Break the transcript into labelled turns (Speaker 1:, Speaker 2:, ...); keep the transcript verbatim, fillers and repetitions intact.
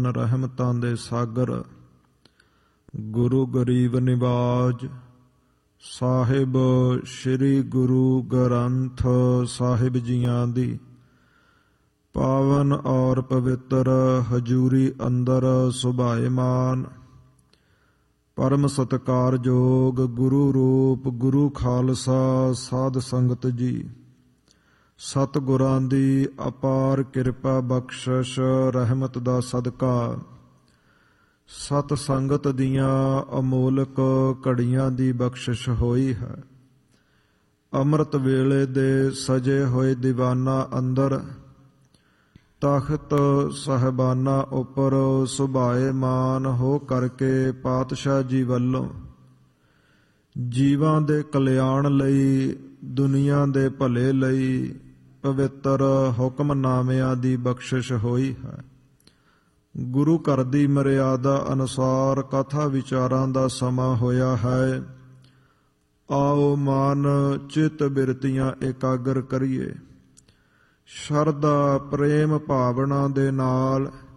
Speaker 1: ਮਹਾਨ ਰਹਿਮਤਾਂ ਦੇ ਸਾਗਰ ਗੁਰੂ ਗਰੀਬ ਨਿਵਾਜ ਸਾਹਿਬ ਸ੍ਰੀ ਗੁਰੂ ਗ੍ਰੰਥ ਸਾਹਿਬ ਜੀਆਂ ਦੀ ਪਾਵਨ ਔਰ ਪਵਿੱਤਰ ਹਜ਼ੂਰੀ ਅੰਦਰ ਸੁਭਾਏਮਾਨ ਪਰਮ ਸਤਿਕਾਰਯੋਗ ਗੁਰੂ ਰੂਪ ਗੁਰੂ ਖਾਲਸਾ ਸਾਧ ਸੰਗਤ ਜੀ, ਸਤਿਗੁਰਾਂ ਦੀ ਅਪਾਰ ਕਿਰਪਾ ਬਖਸ਼ਿਸ਼ ਰਹਿਮਤ ਦਾ ਸਦਕਾ ਸਤ ਸੰਗਤ ਦੀਆਂ ਅਮੋਲਕ ਘੜੀਆਂ ਦੀ ਬਖਸ਼ਿਸ਼ ਹੋਈ ਹੈ। ਅੰਮ੍ਰਿਤ ਵੇਲੇ ਦੇ ਸਜੇ ਹੋਏ ਦੀਵਾਨਾਂ ਅੰਦਰ ਤਖਤ ਸਾਹਿਬਾਨਾਂ ਉੱਪਰ ਸੁਭਾਏਮਾਨ ਹੋ ਕਰਕੇ ਪਾਤਸ਼ਾਹ ਜੀ ਵੱਲੋਂ ਜੀਵਾਂ ਦੇ ਕਲਿਆਣ ਲਈ, ਦੁਨੀਆ ਦੇ ਭਲੇ ਲਈ ਪਵਿੱਤਰ ਹੁਕਮਨਾਮਿਆਂ ਦੀ ਬਖਸ਼ਿਸ਼ ਹੋਈ ਹੈ। ਗੁਰੂ ਘਰ ਦੀ ਮਰਿਆਦਾ ਅਨੁਸਾਰ ਕਥਾ ਵਿਚਾਰਾਂ ਦਾ ਸਮਾਂ ਹੋਇਆ ਹੈ। ਆਓ ਮਨ ਚਿੱਤ ਬਿਰਤੀਆਂ ਇਕਾਗਰ ਕਰੀਏ। ਸ਼ਰਧਾ ਪ੍ਰੇਮ ਭਾਵਨਾ ਦੇ ਨਾਲ